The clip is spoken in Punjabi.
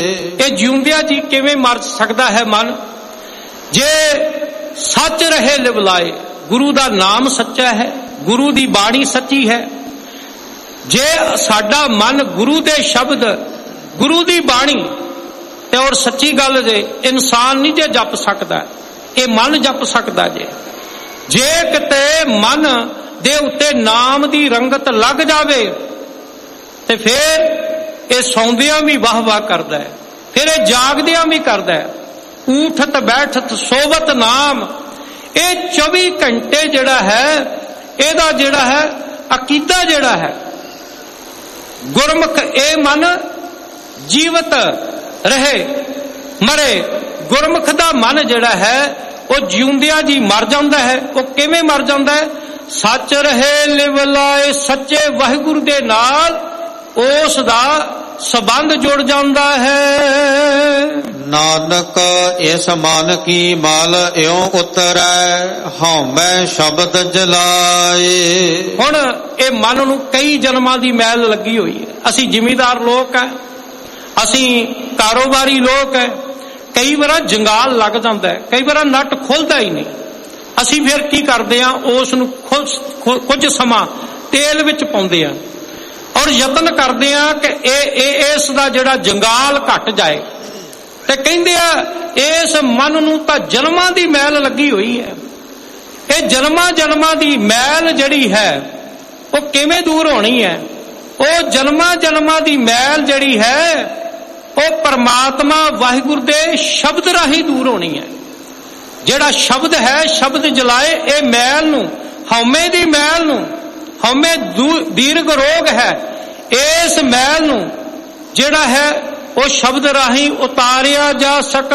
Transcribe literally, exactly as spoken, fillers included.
ਇਹ ਜਿਉਂਦਿਆਂ ਜੀ ਕਿਵੇਂ ਮਰ ਸਕਦਾ ਹੈ ਮਨ, ਜੇ ਸੱਚ ਰਹੇ ਲਿਵਲਾਏ। ਗੁਰੂ ਦਾ ਨਾਮ ਸੱਚਾ ਹੈ, ਗੁਰੂ ਦੀ ਬਾਣੀ ਸੱਚੀ ਹੈ। ਜੇ ਸਾਡਾ ਮਨ ਗੁਰੂ ਦੇ ਸ਼ਬਦ, ਗੁਰੂ ਦੀ ਬਾਣੀ ਤੇ ਔਰ ਸੱਚੀ ਗੱਲ ਜੇ ਇਨਸਾਨ ਨਹੀਂ ਜੇ ਜਪ ਸਕਦਾ, ਇਹ ਮਨ ਜਪ ਸਕਦਾ। ਜੇ ਜੇ ਕਿਤੇ ਮਨ ਦੇ ਉੱਤੇ ਨਾਮ ਦੀ ਰੰਗਤ ਲੱਗ ਜਾਵੇ ਤੇ ਫਿਰ ਇਹ ਸੌਂਦਿਆਂ ਵੀ ਵਾਹ ਵਾਹ ਕਰਦਾ ਹੈ, ਫਿਰ ਇਹ ਜਾਗਦਿਆਂ ਵੀ ਕਰਦਾ ਹੈ। ਊਠਤ ਬੈਠਤ ਸੋਵਤ ਨਾਮ, ਇਹ ਚੌਵੀ ਘੰਟੇ ਜਿਹੜਾ ਹੈ ਇਹਦਾ ਜਿਹੜਾ ਹੈ ਅਕੀਦਾ ਜਿਹੜਾ ਹੈ ਗੁਰਮੁਖ, ਇਹ ਮਨ ਜੀਵਤ ਰਹੇ ਮਰੇ। ਗੁਰਮੁਖ ਦਾ ਮਨ ਜਿਹੜਾ ਹੈ ਉਹ ਜਿਉਂਦਿਆਂ ਜੀ ਮਰ ਜਾਂਦਾ ਹੈ। ਉਹ ਕਿਵੇਂ ਮਰ ਜਾਂਦਾ ਹੈ? ਸੱਚ ਰਹੇ ਲਿਵਲਾਏ, ਸੱਚੇ ਵਾਹਿਗੁਰੂ ਦੇ ਨਾਲ ਉਸ ਦਾ ਸੰਬੰਧ ਜੁੜ ਜਾਂਦਾ ਹੈ। ਨਾਨਕ ਇਸ ਮਨ ਕੀ ਮਲ ਇਉਂ ਉਤਰੈ, ਹਉਮੈ ਸ਼ਬਦ ਜਲਾਏ। ਹੁਣ ਇਹ ਮਨ ਨੂੰ ਕਈ ਜਨਮਾਂ ਦੀ ਮੈਲ ਲੱਗੀ ਹੋਈ ਹੈ। ਅਸੀਂ ਜ਼ਿਮੀਂਦਾਰ ਲੋਕ ਹੈ, ਅਸੀਂ ਕਾਰੋਬਾਰੀ ਲੋਕ ਹੈ। ਕਈ ਵਾਰ ਜੰਗਾਲ ਲੱਗ ਜਾਂਦਾ ਹੈ, ਕਈ ਵਾਰ ਨੱਟ ਖੁੱਲਦਾ ਹੀ ਨਹੀਂ। ਅਸੀਂ ਫਿਰ ਕੀ ਕਰਦੇ ਹਾਂ, ਉਸ ਨੂੰ ਕੁਝ ਸਮਾਂ ਤੇਲ ਵਿੱਚ ਪਾਉਂਦੇ ਹਾਂ ਔਰ ਯਤਨ ਕਰਦੇ ਹਾਂ ਕਿ ਇਹ ਇਹ ਇਸ ਦਾ ਜਿਹੜਾ ਜੰਗਾਲ ਘਟ ਜਾਏ। ਤੇ ਕਹਿੰਦੇ ਆ ਇਸ ਮਨ ਨੂੰ ਤਾਂ ਜਨਮਾਂ ਦੀ ਮੈਲ ਲੱਗੀ ਹੋਈ ਹੈ। ਇਹ ਜਨਮਾਂ ਜਨਮਾਂ ਦੀ ਮੈਲ ਜਿਹੜੀ ਹੈ ਉਹ ਕਿਵੇਂ ਦੂਰ ਹੋਣੀ ਹੈ? ਉਹ ਜਨਮਾਂ ਜਨਮਾਂ ਦੀ ਮੈਲ ਜਿਹੜੀ ਹੈ ਉਹ ਪਰਮਾਤਮਾ ਵਾਹਿਗੁਰੂ ਦੇ ਸ਼ਬਦ ਰਾਹੀਂ ਦੂਰ ਹੋਣੀ ਹੈ। ਜਿਹੜਾ ਸ਼ਬਦ ਹੈ, ਸ਼ਬਦ ਜਲਾਏ ਇਹ ਮੈਲ ਨੂੰ, ਹਉਮੈ ਦੀ ਮੈਲ ਨੂੰ। ਹਉਮੈ ਦੀਰਘ ਰੋਗ ਹੈ, ਇਸ ਮੈਲ ਨੂੰ ਜਿਹੜਾ ਹੈ ਉਹ ਸ਼ਬਦ ਰਾਹੀਂ ਉਤਾਰਿਆ ਜਾ ਸਕ